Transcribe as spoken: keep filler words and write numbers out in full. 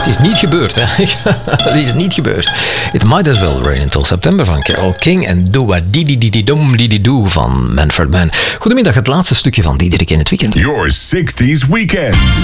Het is niet gebeurd, hè. Het is niet gebeurd. It Might As Well Rain Until September van Carole King en Doa Didi Didi Dom Didi Doo van Manfred Mann. Goedemiddag, het laatste stukje van Diederik in het weekend. Your sixties weekend.